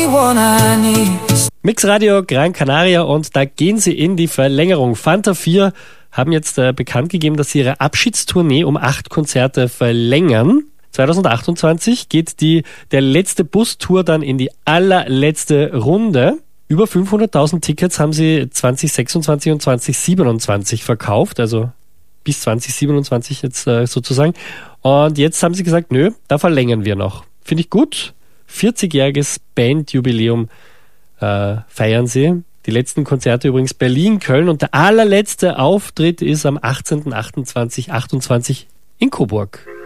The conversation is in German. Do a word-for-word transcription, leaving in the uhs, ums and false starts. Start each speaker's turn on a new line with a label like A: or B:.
A: Mix Radio Gran Canaria und da gehen sie in die Verlängerung. Fanta vier haben jetzt äh, bekannt gegeben, dass sie ihre Abschiedstournee um acht Konzerte verlängern. zwanzig achtundzwanzig geht die der letzte Bustour dann in die allerletzte Runde. Über fünfhunderttausend Tickets haben sie zwanzig sechsundzwanzig und zwanzig siebenundzwanzig verkauft, also bis zwanzig siebenundzwanzig jetzt äh, sozusagen. Und jetzt haben sie gesagt, nö, da verlängern wir noch. Finde ich gut. vierzigjähriges Bandjubiläum äh, feiern sie. Die letzten Konzerte übrigens Berlin, Köln und der allerletzte Auftritt ist am achtzehnten achten zweitausendachtundzwanzig in Coburg.